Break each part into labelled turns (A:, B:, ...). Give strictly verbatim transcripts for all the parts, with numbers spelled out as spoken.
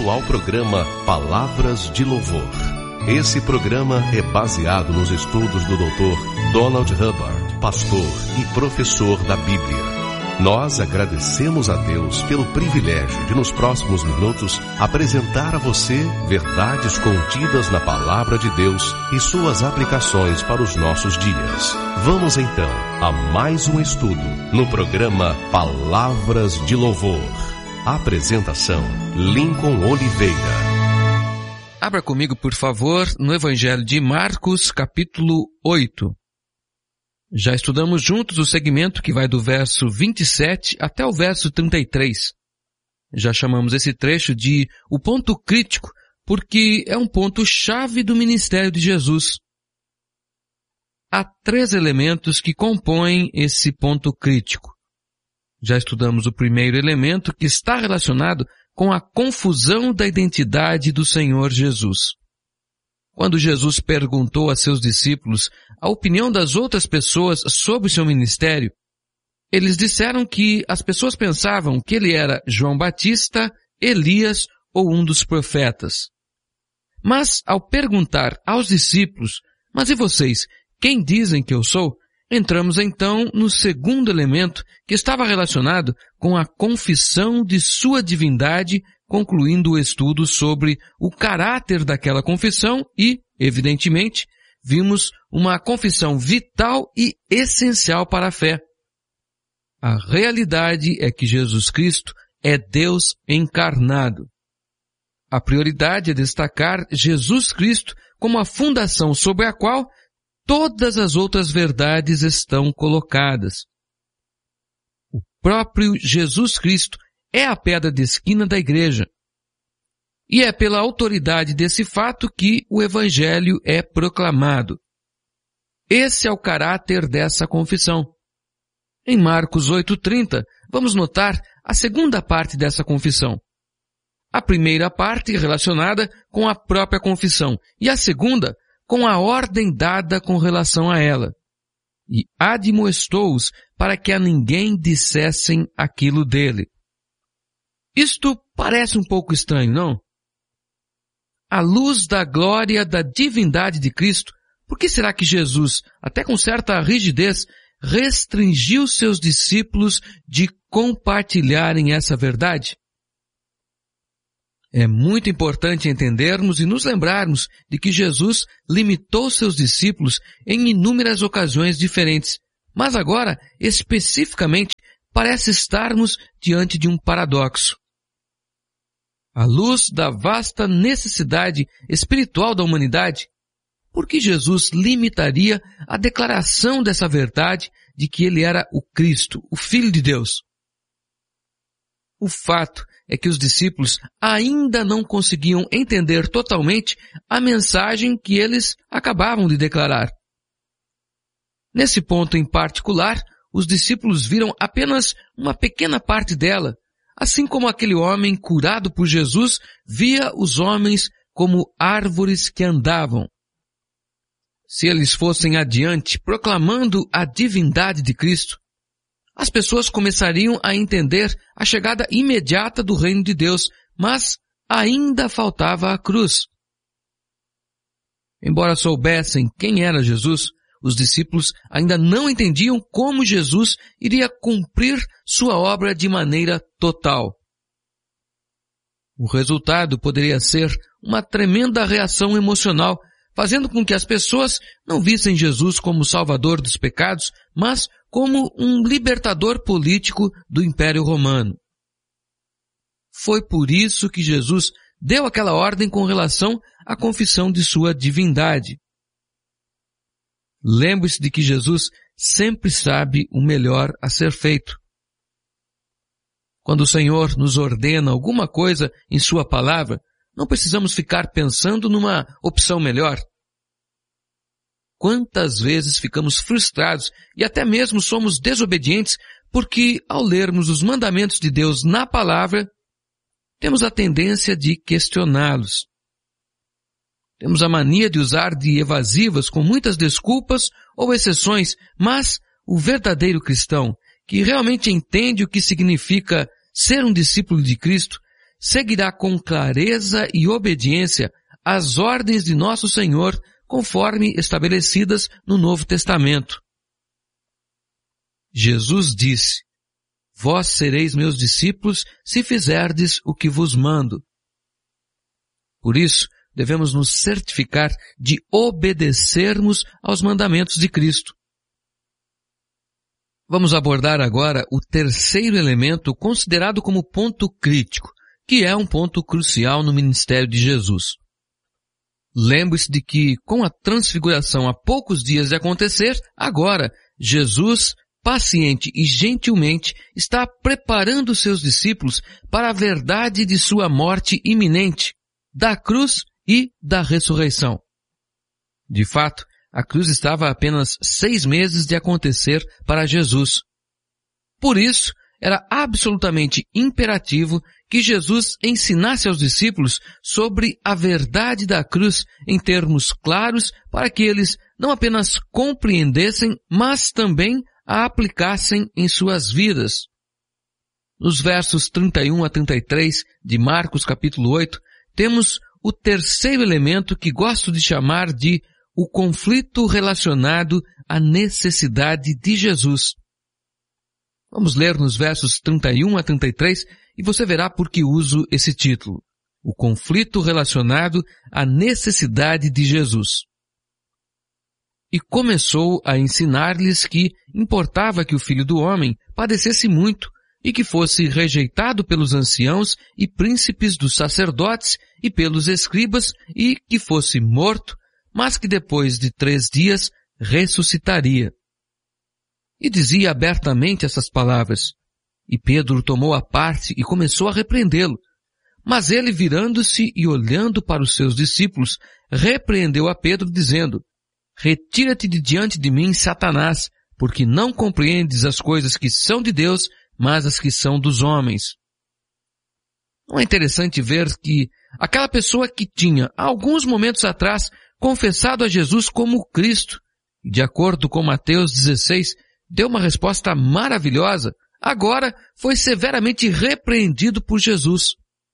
A: bem-vindo ao programa Palavras de Louvor. Esse programa é baseado nos estudos do doutor Donald Hubbard, pastor e professor da Bíblia. Nós agradecemos a Deus pelo privilégio de, nos próximos minutos, apresentar a você verdades contidas na Palavra de Deus e suas aplicações para os nossos dias. Vamos então a mais um estudo no programa Palavras de Louvor. Apresentação: Lincoln Oliveira.
B: Abra comigo, por favor, no Evangelho de Marcos, capítulo oito. Já estudamos juntos o segmento que vai do verso vinte e sete até o verso trinta e três. Já chamamos esse trecho de o ponto crítico, porque é um ponto-chave do ministério de Jesus. Há três elementos que compõem esse ponto crítico. Já estudamos o primeiro elemento, que está relacionado com a confusão da identidade do Senhor Jesus. Quando Jesus perguntou a seus discípulos a opinião das outras pessoas sobre o seu ministério, eles disseram que as pessoas pensavam que ele era João Batista, Elias ou um dos profetas. Mas, ao perguntar aos discípulos, mas e vocês, quem dizem que eu sou? Entramos então no segundo elemento, que estava relacionado com a confissão de sua divindade, concluindo o estudo sobre o caráter daquela confissão e, evidentemente, vimos uma confissão vital e essencial para a fé. A realidade é que Jesus Cristo é Deus encarnado. A prioridade é destacar Jesus Cristo como a fundação sobre a qual todas as outras verdades estão colocadas. O próprio Jesus Cristo é a pedra de esquina da igreja. E é pela autoridade desse fato que o Evangelho é proclamado. Esse é o caráter dessa confissão. Em Marcos oito, trinta, vamos notar a segunda parte dessa confissão. A primeira parte relacionada com a própria confissão e a segunda com a ordem dada com relação a ela. E admoestou-os para que a ninguém dissessem aquilo dele. Isto parece um pouco estranho, não? À luz da glória da divindade de Cristo, por que será que Jesus, até com certa rigidez, restringiu seus discípulos de compartilharem essa verdade? É muito importante entendermos e nos lembrarmos de que Jesus limitou seus discípulos em inúmeras ocasiões diferentes, mas agora, especificamente, parece estarmos diante de um paradoxo. À luz da vasta necessidade espiritual da humanidade, por que Jesus limitaria a declaração dessa verdade de que ele era o Cristo, o Filho de Deus? O fato é que os discípulos ainda não conseguiam entender totalmente a mensagem que eles acabavam de declarar. Nesse ponto em particular, os discípulos viram apenas uma pequena parte dela, assim como aquele homem curado por Jesus via os homens como árvores que andavam. Se eles fossem adiante proclamando a divindade de Cristo, as pessoas começariam a entender a chegada imediata do reino de Deus, mas ainda faltava a cruz. Embora soubessem quem era Jesus, os discípulos ainda não entendiam como Jesus iria cumprir sua obra de maneira total. O resultado poderia ser uma tremenda reação emocional, fazendo com que as pessoas não vissem Jesus como Salvador dos pecados, mas como um libertador político do Império Romano. Foi por isso que Jesus deu aquela ordem com relação à confissão de sua divindade. Lembre-se de que Jesus sempre sabe o melhor a ser feito. Quando o Senhor nos ordena alguma coisa em sua palavra, não precisamos ficar pensando numa opção melhor. Quantas vezes ficamos frustrados e até mesmo somos desobedientes porque, ao lermos os mandamentos de Deus na palavra, temos a tendência de questioná-los. Temos a mania de usar de evasivas com muitas desculpas ou exceções, mas o verdadeiro cristão, que realmente entende o que significa ser um discípulo de Cristo, seguirá com clareza e obediência as ordens de nosso Senhor, conforme estabelecidas no Novo Testamento. Jesus disse: Vós sereis meus discípulos se fizerdes o que vos mando. Por isso, devemos nos certificar de obedecermos aos mandamentos de Cristo. Vamos abordar agora o terceiro elemento considerado como ponto crítico, que é um ponto crucial no ministério de Jesus. Lembre-se de que, com a transfiguração há poucos dias de acontecer, agora, Jesus, paciente e gentilmente, está preparando seus discípulos para a verdade de sua morte iminente, da cruz e da ressurreição. De fato, a cruz estava a apenas seis meses de acontecer para Jesus. Por isso, era absolutamente imperativo que Jesus ensinasse aos discípulos sobre a verdade da cruz em termos claros para que eles não apenas compreendessem, mas também a aplicassem em suas vidas. Nos versos trinta e um a trinta e três de Marcos capítulo oito, temos o terceiro elemento que gosto de chamar de o conflito relacionado à necessidade de Jesus. Vamos ler nos versos trinta e um a trinta e três e você verá por que uso esse título. O conflito relacionado à necessidade de Jesus. E começou a ensinar-lhes que importava que o Filho do Homem padecesse muito e que fosse rejeitado pelos anciãos e príncipes dos sacerdotes e pelos escribas e que fosse morto, mas que depois de três dias ressuscitaria. E dizia abertamente essas palavras. E Pedro tomou a parte e começou a repreendê-lo. Mas ele, virando-se e olhando para os seus discípulos, repreendeu a Pedro, dizendo: Retira-te de diante de mim, Satanás, porque não compreendes as coisas que são de Deus, mas as que são dos homens. Não é interessante ver que aquela pessoa que tinha, há alguns momentos atrás, confessado a Jesus como Cristo, e de acordo com Mateus dezesseis, deu uma resposta maravilhosa, agora foi severamente repreendido por Jesus.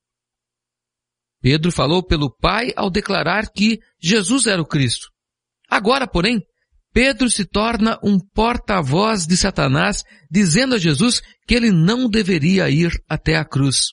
B: Pedro falou pelo Pai ao declarar que Jesus era o Cristo. Agora, porém, Pedro se torna um porta-voz de Satanás, dizendo a Jesus que ele não deveria ir até a cruz.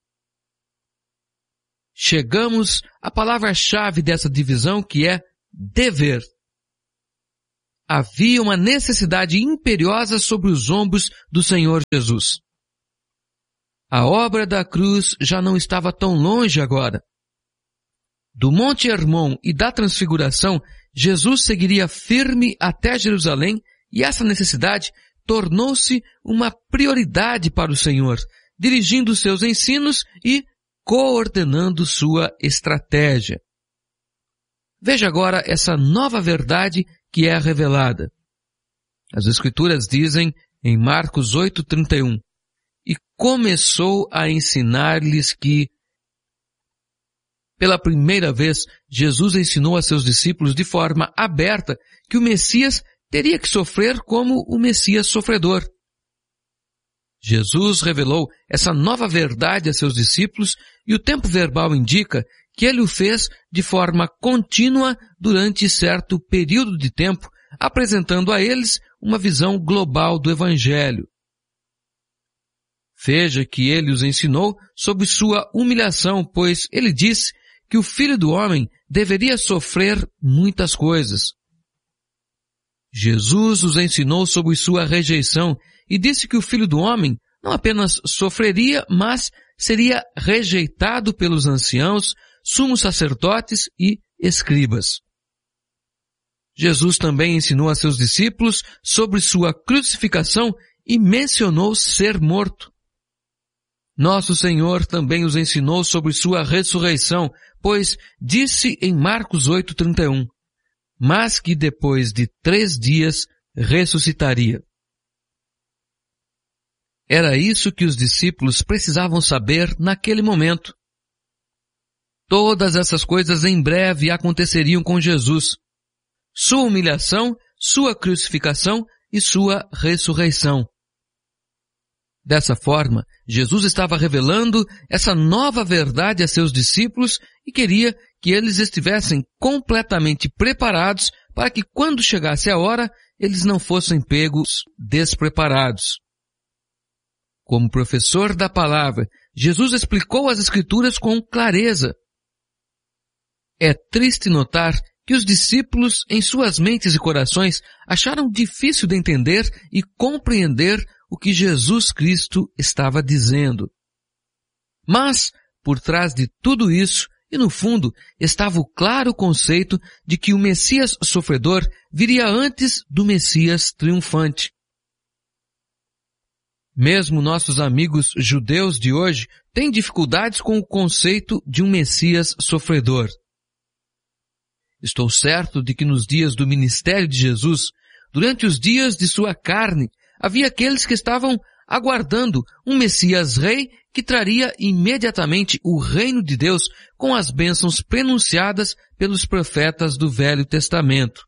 B: Chegamos à palavra-chave dessa divisão, que é dever. Havia uma necessidade imperiosa sobre os ombros do Senhor Jesus. A obra da cruz já não estava tão longe agora. Do Monte Hermon e da Transfiguração, Jesus seguiria firme até Jerusalém e essa necessidade tornou-se uma prioridade para o Senhor, dirigindo seus ensinos e coordenando sua estratégia. Veja agora essa nova verdade que é revelada. As Escrituras dizem em Marcos oito, trinta e um, e começou a ensinar-lhes que, pela primeira vez, Jesus ensinou a seus discípulos de forma aberta que o Messias teria que sofrer como o Messias sofredor. Jesus revelou essa nova verdade a seus discípulos e o tempo verbal indica que ele o fez de forma contínua durante certo período de tempo, apresentando a eles uma visão global do Evangelho. Veja que ele os ensinou sobre sua humilhação, pois ele disse que o Filho do Homem deveria sofrer muitas coisas. Jesus os ensinou sobre sua rejeição e disse que o Filho do Homem não apenas sofreria, mas seria rejeitado pelos anciãos, sumos sacerdotes e escribas. Jesus também ensinou a seus discípulos sobre sua crucificação e mencionou ser morto. Nosso Senhor também os ensinou sobre sua ressurreição, pois disse em Marcos oito, trinta e um, mas que depois de três dias ressuscitaria. Era isso que os discípulos precisavam saber naquele momento. Todas essas coisas em breve aconteceriam com Jesus. Sua humilhação, sua crucificação e sua ressurreição. Dessa forma, Jesus estava revelando essa nova verdade a seus discípulos e queria que eles estivessem completamente preparados para que, quando chegasse a hora, eles não fossem pegos despreparados. Como professor da palavra, Jesus explicou as Escrituras com clareza. É triste notar que os discípulos, em suas mentes e corações, acharam difícil de entender e compreender o que Jesus Cristo estava dizendo. Mas, por trás de tudo isso, e no fundo, estava o claro conceito de que o Messias sofredor viria antes do Messias triunfante. Mesmo nossos amigos judeus de hoje têm dificuldades com o conceito de um Messias sofredor. Estou certo de que nos dias do ministério de Jesus, durante os dias de sua carne, havia aqueles que estavam aguardando um Messias rei que traria imediatamente o reino de Deus com as bênçãos prenunciadas pelos profetas do Velho Testamento.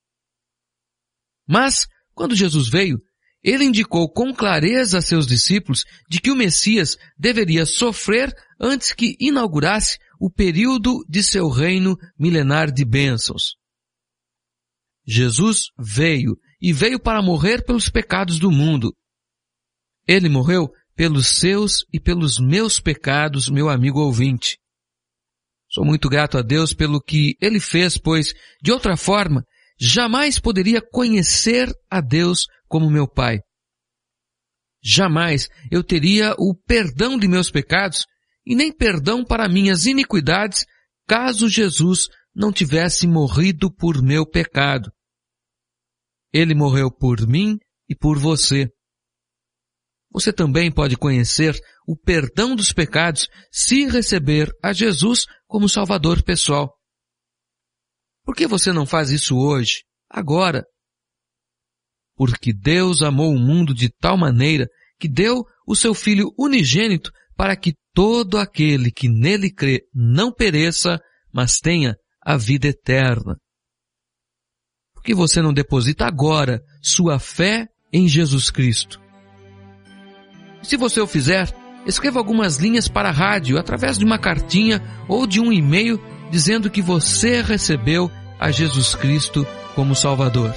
B: Mas, quando Jesus veio, ele indicou com clareza a seus discípulos de que o Messias deveria sofrer antes que inaugurasse o período de seu reino milenar de bênçãos. Jesus veio e veio para morrer pelos pecados do mundo. Ele morreu pelos seus e pelos meus pecados, meu amigo ouvinte. Sou muito grato a Deus pelo que Ele fez, pois, de outra forma, jamais poderia conhecer a Deus como meu Pai. Jamais eu teria o perdão de meus pecados e nem perdão para minhas iniquidades, caso Jesus não tivesse morrido por meu pecado. Ele morreu por mim e por você. Você também pode conhecer o perdão dos pecados se receber a Jesus como Salvador pessoal. Por que você não faz isso hoje, agora? Porque Deus amou o mundo de tal maneira que deu o seu Filho unigênito para que todo aquele que nele crê não pereça, mas tenha a vida eterna. Por que você não deposita agora sua fé em Jesus Cristo? Se você o fizer, escreva algumas linhas para a rádio através de uma cartinha ou de um e-mail dizendo que você recebeu a Jesus Cristo como Salvador.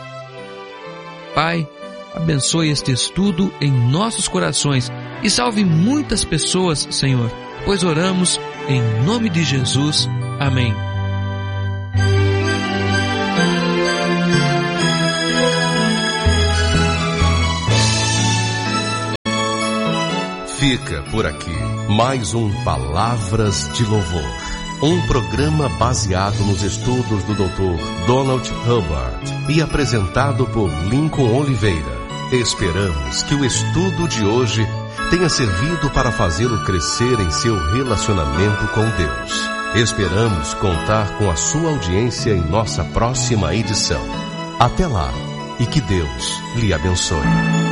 B: Pai, abençoe este estudo em nossos corações e salve muitas pessoas, Senhor, pois oramos em nome de Jesus. Amém.
A: Fica por aqui mais um Palavras de Louvor, um programa baseado nos estudos do doutor Donald Hubbard e apresentado por Lincoln Oliveira. Esperamos que o estudo de hoje tenha servido para fazê-lo crescer em seu relacionamento com Deus. Esperamos contar com a sua audiência em nossa próxima edição. Até lá e que Deus lhe abençoe.